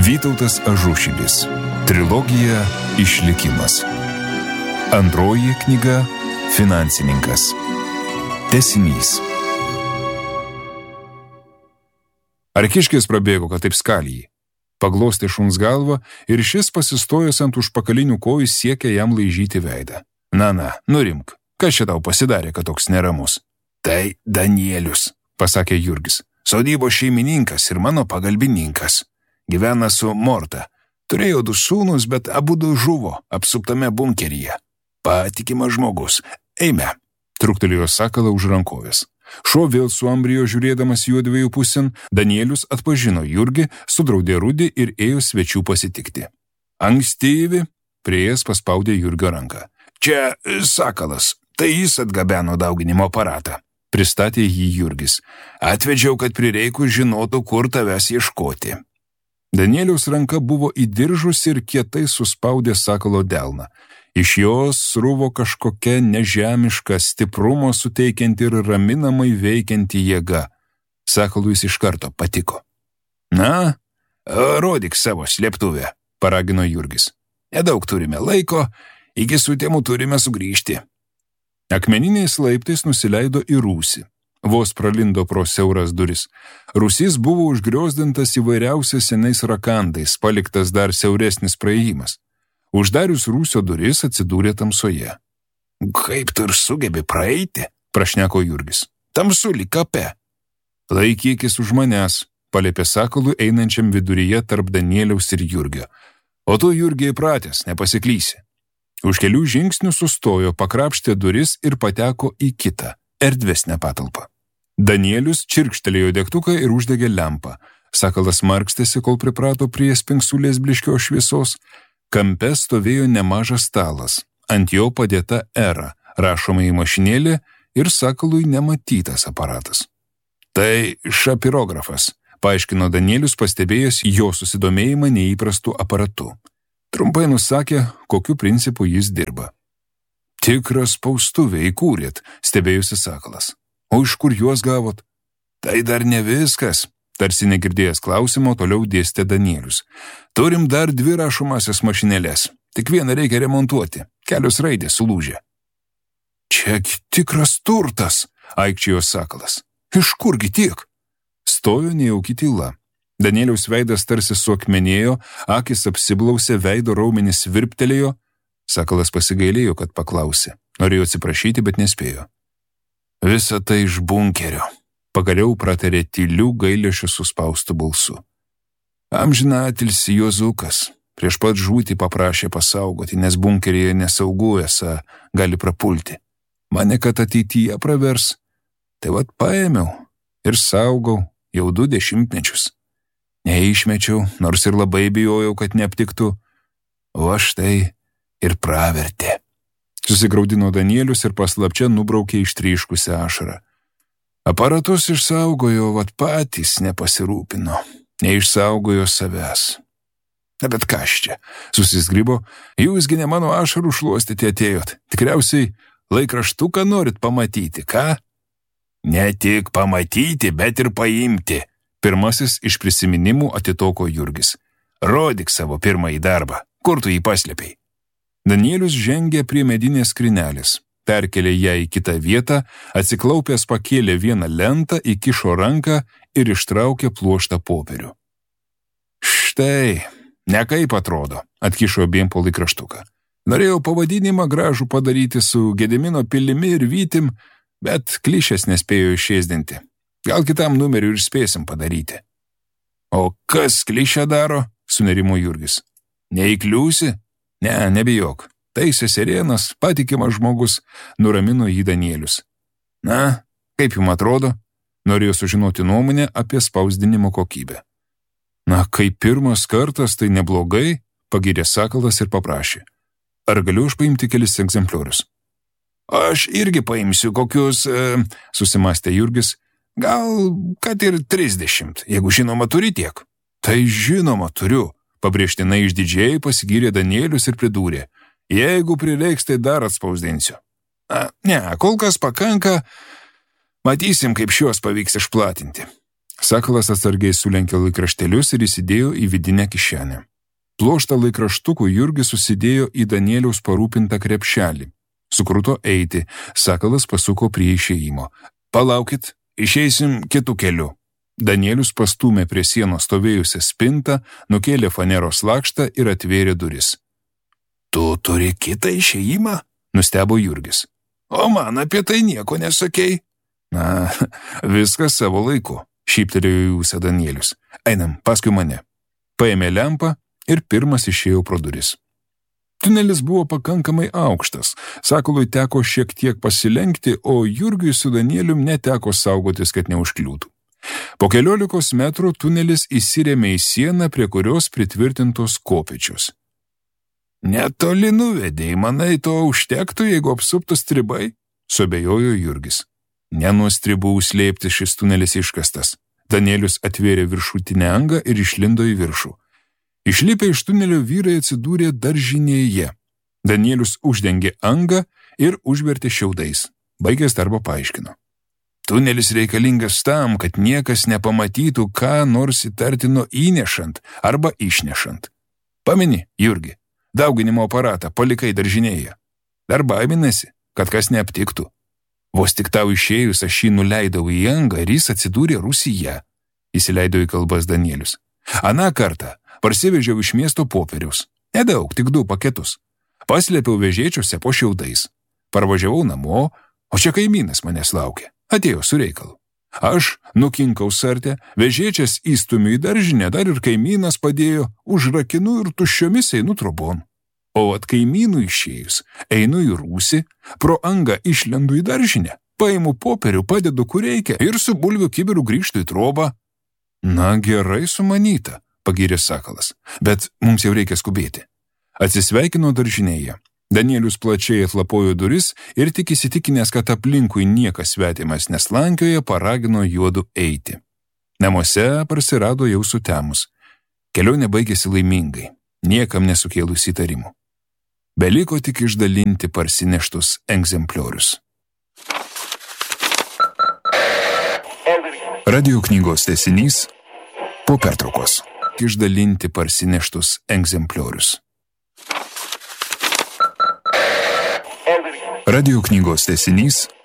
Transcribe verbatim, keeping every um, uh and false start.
Vytautas Ažušilis. Trilogija Išlikimas. Antroji knyga Finansininkas. Tęsinys. Arkiškis prabėgo, kad taip skalijai. Paglostė šuns galvą ir šis pasistojęs ant užpakalinių kojų siekė jam laižyti veidą. Na, na, nurimk, kas čia tau pasidarė, kad toks neramus? Tai Danielius, pasakė Jurgis. Sodybos šeimininkas ir mano pagalbininkas. Gyvena su Morta. Turėjo du sūnus, bet abudu žuvo apsuptame bunkeryje. Patikimas žmogus. Eime. Truktelėjo sakalą už rankovės. Šuo vėl suambrijo žiūrėdamas juodviejų pusin, Danielius atpažino Jurgį, sudraudė Rudį ir ėjo svečių pasitikti. Ankstyvi, prieėjęs paspaudė Jurgio ranką. Čia sakalas, tai jis atgabeno dauginimo aparatą. Pristatė jį Jurgis. Atvedžiau, kad prireikus žinotų, kur tavęs ieškoti. Danieliaus ranka buvo įdiržus ir kietai suspaudė sakalo delną. Iš jos sruvo kažkokia nežemiška, stiprumo suteikianti ir raminamai veikianti jėga. Sakalui jis iš karto patiko. Na, rodyk savo slėptuvę, paragino Jurgis. Nedaug turime laiko, iki sutemų turime sugrįžti. Akmeniniais laiptais nusileido į rūsį. Vos pralindo pro siauras duris. Rūsys buvo užgriozdintas įvairiausiais senais rakandais, paliktas dar siauresnis praėjimas. Uždarius rūsio duris atsidūrė tamsoje. Kaip tu ir sugebi praeiti, prašneko Jurgis. Tamsu lyg kape. Laikykis už manęs, paliepė sakalui einančiam viduryje tarp Danieliaus ir Jurgio. O tu, Jurgiai, pratęs, nepasiklysi. Už kelių žingsnių sustojo, pakrapštė duris ir pateko į kitą, erdvesnę patalpą. Danielius čirkštelėjo degtuką ir uždegė lempą. Sakalas markstėsi, kol priprato prie spingsulės bliškios šviesos. Kampe stovėjo nemažas stalas. Ant jo padėta era, rašoma į mašinėlį ir sakalui nematytas aparatas. Tai šapirografas, paaiškino Danielius, pastebėjęs jo susidomėjimą neįprastų aparatų. Trumpai nusakė, kokiu principu jis dirba. Tikrą spaustuvę įkūrėt, stebėjusi sakalas. O iš kur juos gavot? Tai dar ne viskas, tarsi negirdėjęs klausimo, toliau dėstė Danielius. Turim dar dvi rašomasias mašinėlės, tik vieną reikia remontuoti, kelios raidės sulūžė. Čia tikras turtas, aikčiojo sakalas. Iš kurgi tiek? Stojo nejauki tyla. Danieliaus veidas tarsi suakmenėjo, akis apsiblausė, veido raumenys virptelėjo. Sakalas pasigailėjo, kad paklausė. Norėjo atsiprašyti, bet nespėjo. Visa tai iš bunkerio, pagaliau pratarė tylių gailesčių suspaustų balsu. Amžiną atilsį Jozukas, prieš pat žūtį paprašė pasaugoti, nes bunkeryje nesaugu esą gali prapulti. Mane, kad ateityje pravers, tai vat paėmiau ir saugau jau du dešimtmečius. Neišmečiau, nors ir labai bijojau, kad neaptiktų, o aš tai ir pravertė. Susigraudino Danielius ir paslapčia nubraukė ištryškusią ašarą. Aparatus išsaugojo, vat patys nepasirūpino, neišsaugojo savęs. Na bet kas čia, susisgrybo, jūsgi ne mano ašarų šluostyti atėjot, tikriausiai laikraštuką norit pamatyti, ką? Ne tik pamatyti, bet ir paimti. Pirmasis iš prisiminimų atitoko Jurgis. Rodyk savo pirmąjį darbą, kur tu jį paslėpei? Danielius žengė prie medinės skrinelės, perkelė ją į kitą vietą, atsiklaupęs pakėlė vieną lentą, įkišo ranką ir ištraukė pluoštą popierių. Štai, nekaip atrodo, atkišo abiem po laikraštuką. Norėjau pavadinimą gražų padaryti su Gedimino pilimi ir vytim, bet klišės nespėjo išėsdinti. Gal kitam numeriu ir spėsim padaryti. O kas klišę daro? Sunerimo Jurgis. Neįkliūsi? Ne, nebijok. Tai seserėnas, patikimas žmogus, nuramino jį Danielius. Na, kaip jums atrodo? Norėjo sužinoti nuomonę apie spausdinimo kokybę. Na, kaip pirmas kartas, tai neblogai, pagyrė sakalas ir paprašė. Ar galiu aš paimti kelis egzempliorius? Aš irgi paimsiu kokius, e, susimastė Jurgis, gal kad ir trisdešimt, jeigu žinoma turi tiek. Tai žinoma turiu. Pabrėžtinai išdidžiai pasigyrė Danielius ir pridūrė. Jeigu prireiks, tai dar atspausdinsiu. Na, ne, kol kas pakanka, matysim, kaip šios pavyks išplatinti. Sakalas atsargiai sulenkė laikraštelius ir įsidėjo į vidinę kišenę. Pluoštą laikraštukų Jurgis susidėjo į Danieliaus parūpintą krepšelį. Sukruto eiti, Sakalas pasuko prie išėjimo. Palaukit, išeisim kitų kelių. Danielius pastūmė prie sienos stovėjusią spintą, nukėlė faneros lakštą ir atvėrė duris. Tu turi kitą išėjimą? Nustebo Jurgis. O man apie tai nieko nesakei. Na, viskas savo laiku, šyptelėjo į ūsą Danielius. Einam, paskui mane. Paėmė lempą ir pirmas išėjo pro duris. Tunelis buvo pakankamai aukštas, Sakalui teko šiek tiek pasilenkti, o Jurgiui su Danielium neteko saugotis, kad neužkliūtų. Po keliolikos metrų tunelis įsirėmė į sieną, prie kurios pritvirtintos kopėčios. Netoli nuvedėjai, manai, to užtektų, jeigu apsuptų stribai? Suabejojo Jurgis. Ne nuo stribų slėpti šis tunelis iškastas. Danielius atvėrė viršutinę angą ir išlindo į viršų. Išlipę iš tunelio vyrai atsidūrė daržinėje. Danielius uždengė angą ir užvertė šiaudais. Baigęs darbą paaiškino. Tunelis reikalingas tam, kad niekas nepamatytų, ką nors įtartino įnešant arba išnešant. Pameni, Jurgi, dauginimo aparatą palikai daržinėje. Dar baiminasi, kad kas neaptiktų. Vos tik tau išėjus aš jį nuleidau į angą ir jis atsidūrė Rusiją, įsileido į kalbas Danielius. Aną kartą parsivežiau iš miesto popieriaus. Nedaug, tik du paketus. Paslėpiau vežėčiuose po šiaudais. Parvažiavau namo, o čia kaimynas manęs laukė. Atėjo su reikalu. Aš nukinkau sartę, vežėčias įstumiu į daržinę, dar ir kaimynas padėjo, užrakinu ir tuščiomis einu trobon. O at kaimynų išėjus, einu į rūsį, pro angą išlendu į daržinę, paimu popierių, padedu kur reikia ir su bulvių kibiru grįžtu į trobą. Na, gerai sumanyta, pagyrė Sakalas, bet mums jau reikia skubėti. Atsisveikino daržinėje. Danielius plačiai atlapojo duris ir tik įsitikinęs, kad aplinkui niekas svetimas neslankioja, paragino juodu eiti. Namuose prasirado jau sutemus. Kelionė baigėsi laimingai, niekam nesukėlus įtarimų. Beliko tik išdalinti parsineštus egzempliorius. Radio knygos tęsinys po pertraukos. Išdalinti parsineštus egzempliorius. Radio knygos tęsinys